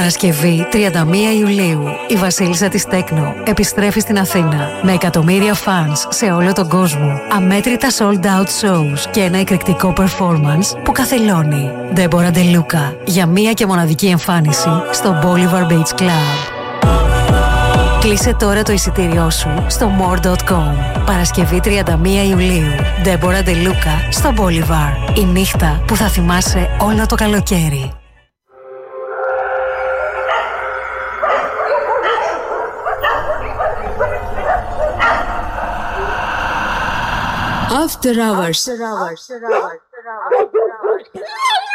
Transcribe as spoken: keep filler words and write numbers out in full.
Παρασκευή τριάντα μία Ιουλίου, η βασίλισσα της Τέκνο επιστρέφει στην Αθήνα με εκατομμύρια φανς σε όλο τον κόσμο, αμέτρητα sold out shows και ένα εκρηκτικό performance που καθυλώνει. Ντέμπορα Ντε Λούκα για μία και μοναδική εμφάνιση στο Bolivar Beach Club. Κλείσε τώρα το εισιτήριό σου στο more τελεία com. Παρασκευή τριάντα μία Ιουλίου, Ντέμπορα Ντε Λούκα στο Bolivar. Η νύχτα που θα θυμάσαι όλο το καλοκαίρι. After hours. After hours. After hours. After hours.